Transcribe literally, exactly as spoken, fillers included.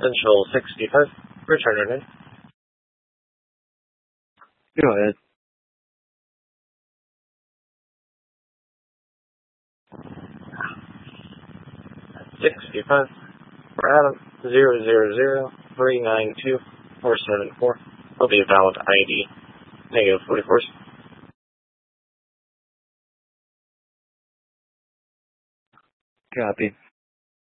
Central sixty-five, return it in. Go ahead. sixty-five, for Adam, zero zero zero three nine two four seven four. Will be a valid I D, negative forty-four. Copy.